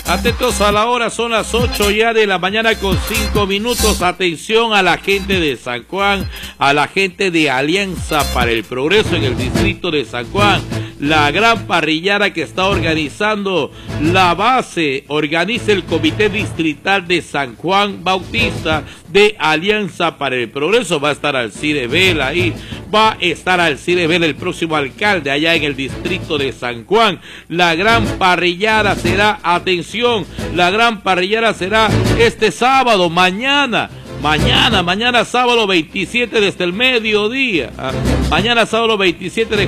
Atentos a la hora, son las 8 ya de la mañana con 5 minutos. Atención a la gente de San Juan, a la gente de Alianza para el Progreso en el distrito de San Juan. La gran parrillada que está organizando la base, organiza el Comité Distrital de San Juan Bautista de Alianza para el Progreso. Va a estar Alcide Vela ahí, va a estar Alcide Vela, el próximo alcalde allá en el distrito de San Juan. La gran parrillada será, atención, la gran parrillada será este sábado, mañana sábado 27 desde el mediodía. Mañana sábado 27 de